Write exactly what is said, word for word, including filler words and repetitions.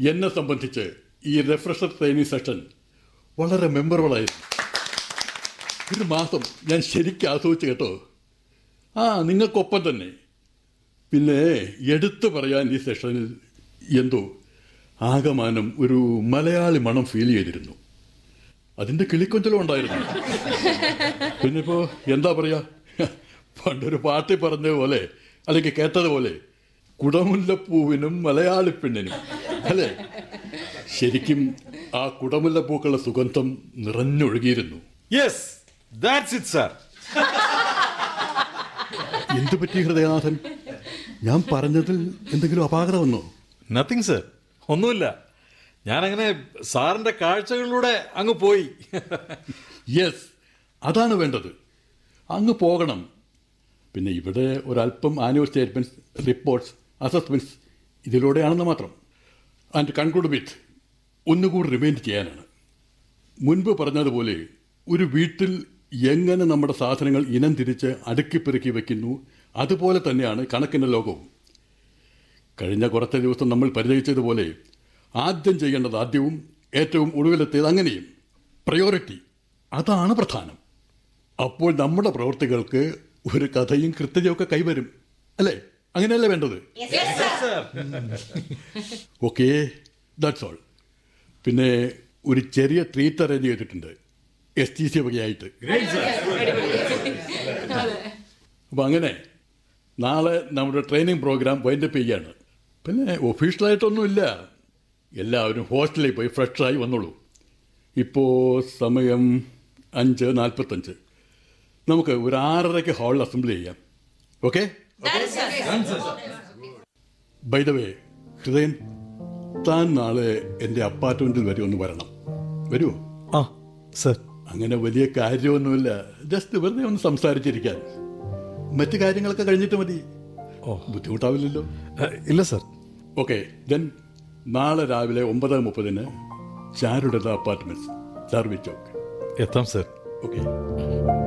എന്നെ സംബന്ധിച്ച് ഈ റിഫ്രഷർ ട്രെയിനിങ് സെഷൻ വളരെ മെമ്മറബിളായിരുന്നു. ഒരു മാസം ഞാൻ ശരിക്കും ആസ്വദിച്ചു കേട്ടോ. ആ നിങ്ങൾക്കൊപ്പം തന്നെ. പിന്നെ എടുത്തു പറയാൻ ഈ സെഷനിൽ എന്തോ ആകമാനം ഒരു മലയാളി മണം ഫീൽ ചെയ്തിരുന്നു. അതിൻ്റെ കിളിക്കൊഞ്ചലും ഉണ്ടായിരുന്നു. പിന്നെ ഇപ്പോൾ എന്താ പറയുക, പണ്ടൊരു പാട്ടി പറഞ്ഞതുപോലെ അല്ലെങ്കിൽ കേട്ടതുപോലെ കുടമുല്ലപ്പൂവിനും മലയാളി പെണ്ണിനും അല്ലേ? ശരിക്കും ആ കുടമുല്ലപ്പൂക്കളുടെ സുഗന്ധം നിറഞ്ഞൊഴുകിയിരുന്നു. Yes, that's it sir. എന്തു പറ്റി ഹൃദയനാഥൻ? ഞാൻ പറഞ്ഞതിൽ എന്തെങ്കിലും അപാകത വന്നോ? നത്തിങ് സർ, ഒന്നുമില്ല. ഞാനങ്ങനെ സാറിന്റെ കാഴ്ചകളിലൂടെ അങ്ങ് പോയി. യെസ്, അതാണ് വേണ്ടത്. അങ്ങ് പോകണം. പിന്നെ ഇവിടെ ഒരല്പം ആനുവൽ സ്റ്റേറ്റ്മെൻറ്റ്സ്, റിപ്പോർട്ട്സ്, അസസ്മെൻറ്റ്സ് ഇതിലൂടെയാണെന്ന് മാത്രം. ആൻഡ് കൺക്ലൂഡ് വിത്ത് ഒന്നുകൂടി റിമൈൻഡ് ചെയ്യാനാണ്. മുൻപ് പറഞ്ഞതുപോലെ ഒരു വീട്ടിൽ എങ്ങനെ നമ്മുടെ സാധനങ്ങൾ ഇനം തിരിച്ച് അടുക്കിപ്പെറുക്കി വയ്ക്കുന്നു, അതുപോലെ തന്നെയാണ് കണക്കിൻ്റെ ലോകവും. കഴിഞ്ഞ കുറച്ച് ദിവസം നമ്മൾ പരിചയിച്ചതുപോലെ ആദ്യം ചെയ്യേണ്ടത് ആദ്യവും ഏറ്റവും ഒടുവിലെത്തിയത് അങ്ങനെയും. പ്രയോറിറ്റി, അതാണ് പ്രധാനം. അപ്പോൾ നമ്മുടെ പ്രവൃത്തികൾക്ക് ഒരു കഥയും കൃത്യതയൊക്കെ കൈവരും, അല്ലേ? അങ്ങനെയല്ലേ വേണ്ടത്? Okay, that's all. പിന്നെ ഒരു ചെറിയ ട്രീറ്റ് അറേഞ്ച് ചെയ്തിട്ടുണ്ട് എസ് ടി സി വകയായിട്ട്. അപ്പം അങ്ങനെ നാളെ നമ്മുടെ ട്രെയിനിങ് പ്രോഗ്രാം വൈൻഡപ്പ് ചെയ്യാണ്. പിന്നെ ഒഫീഷ്യലായിട്ടൊന്നുമില്ല, എല്ലാവരും ഹോസ്റ്റലിൽ പോയി ഫ്രഷായി വന്നോളൂ. ഇപ്പോൾ സമയം അഞ്ച് നാൽപ്പത്തഞ്ച്. നമുക്ക് ഒരു ആറരയ്ക്ക് ഹാളിൽ അസംബിൾ ചെയ്യാം. ഓക്കെ? ബൈ ദ വേ ഹൃദയൻ, താൻ നാളെ എൻ്റെ അപ്പാർട്ട്മെൻറ്റിൽ വരെ ഒന്ന് വരണം. വരുമോ? ആ സർ. അങ്ങനെ വലിയ കാര്യമൊന്നുമില്ല, ജസ്റ്റ് വെറുതെ ഒന്ന് സംസാരിച്ചിരിക്കാൻ. മറ്റു കാര്യങ്ങളൊക്കെ കഴിഞ്ഞിട്ട് മതി. ഓ, ബുദ്ധിമുട്ടാവില്ലല്ലോ? ഇല്ല സർ. ഓക്കെ, ദെൻ നാളെ രാവിലെ ഒമ്പത് മുപ്പതിന് ചാരുലത അപ്പാർട്ട്മെന്റ്സ്, ചാർവി ചോക്ക്. എത്താം സർ. ഓക്കെ.